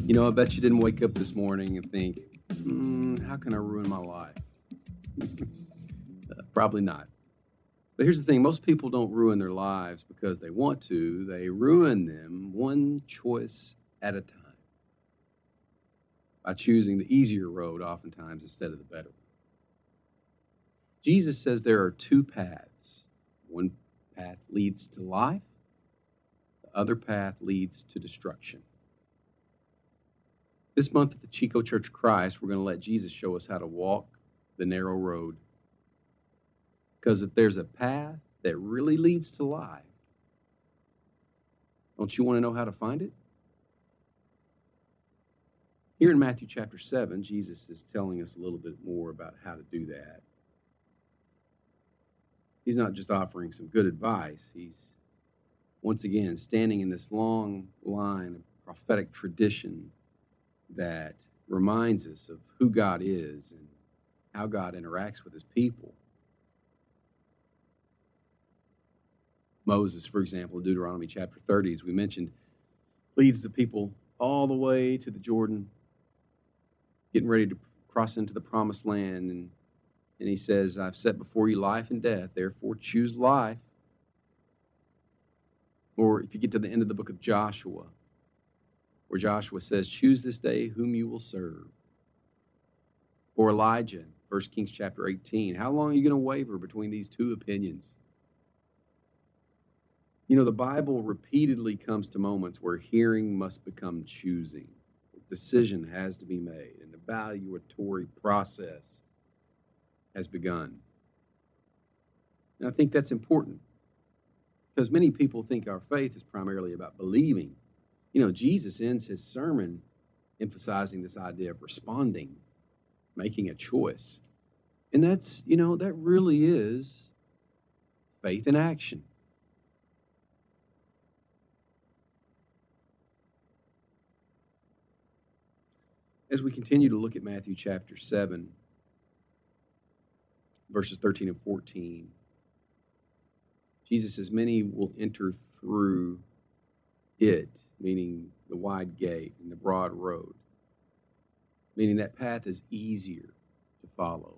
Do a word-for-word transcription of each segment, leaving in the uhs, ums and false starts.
You know, I bet you didn't wake up this morning and think, hmm, how can I ruin my life? Uh, probably not. But here's the thing, most people don't ruin their lives because they want to. They ruin them one choice at a time by choosing the easier road oftentimes instead of the better one. Jesus says there are two paths. One path leads to life, the other path leads to destruction. This month at the Chico Church of Christ, we're going to let Jesus show us how to walk the narrow road. Because if there's a path that really leads to life, don't you want to know how to find it? Here in Matthew chapter seven, Jesus is telling us a little bit more about how to do that. He's not just offering some good advice. He's, once again, standing in this long line of prophetic tradition that reminds us of who God is and how God interacts with his people. Moses, for example, in Deuteronomy chapter thirty, as we mentioned, leads the people all the way to the Jordan, getting ready to cross into the promised land. And, and he says, I've set before you life and death, therefore choose life. Or if you get to the end of the book of Joshua, where Joshua says, choose this day whom you will serve. Or Elijah, First Kings chapter eighteen, how long are you going to waver between these two opinions? You know, the Bible repeatedly comes to moments where hearing must become choosing. A decision has to be made. An evaluatory process has begun. And I think that's important because many people think our faith is primarily about believing. You know, Jesus ends his sermon emphasizing this idea of responding, making a choice. And that's, you know, that really is faith in action. As we continue to look at Matthew chapter seven, verses thirteen and fourteen, Jesus says, many will enter through it, meaning the wide gate and the broad road, meaning that path is easier to follow.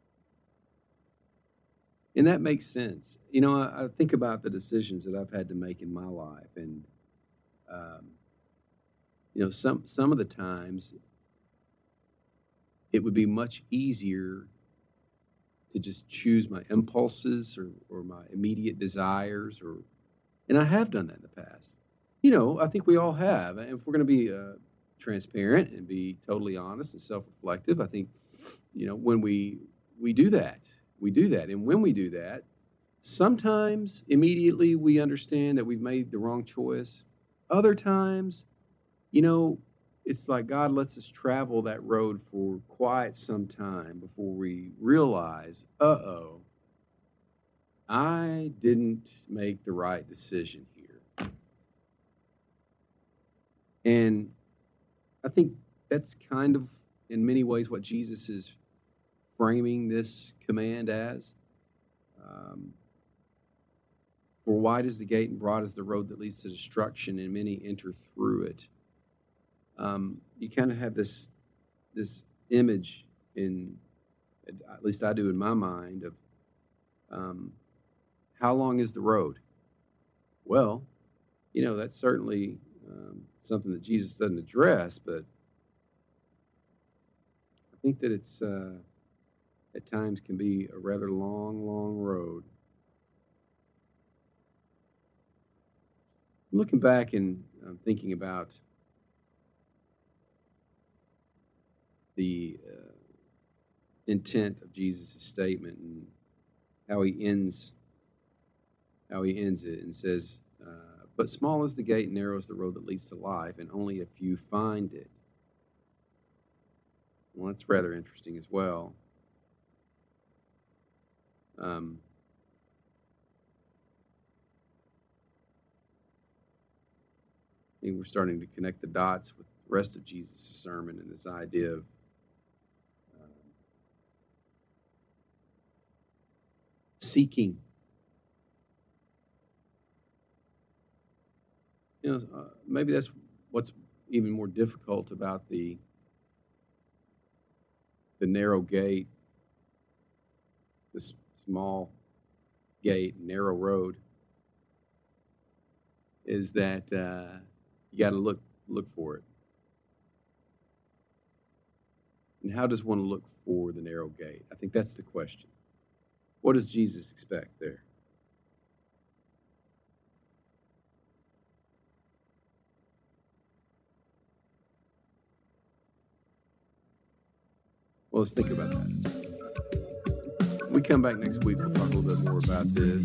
And that makes sense. You know, I, I think about the decisions that I've had to make in my life, and, um, you know, some, some of the times it would be much easier to just choose my impulses or, or my immediate desires, or, and I have done that in the past. You know, I think we all have. And if we're going to be uh, transparent and be totally honest and self-reflective, I think, you know, when we we do that, we do that. And when we do that, sometimes immediately we understand that we've made the wrong choice. Other times, you know, it's like God lets us travel that road for quite some time before we realize, uh-oh, I didn't make the right decision here. And I think that's kind of, in many ways, what Jesus is framing this command as. Um, for wide is the gate and broad is the road that leads to destruction, and many enter through it. Um, you kind of have this this image in, at least I do in my mind, of um, how long is the road? Well, you know, that's certainly um, something that Jesus doesn't address, but I think that it's uh, at times can be a rather long, long road. Looking back and um, thinking about the uh, intent of Jesus' statement and how he ends, how he ends it and says, uh, but small is the gate and narrow is the road that leads to life, and only a few find it. Well, that's rather interesting as well. Um, I think we're starting to connect the dots with the rest of Jesus' sermon and this idea of um, seeking. You know, uh, maybe that's what's even more difficult about the the narrow gate, this small gate, narrow road, is that uh, you got to look look for it. And how does one look for the narrow gate? I think that's the question. What does Jesus expect there? Well, let's think about that. When we come back next week, we'll talk a little bit more about this.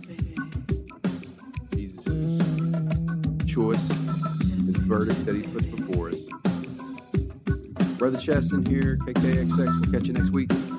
Jesus' choice, his verdict that he puts before us. Brother Cheston here, K K X X. We'll catch you next week.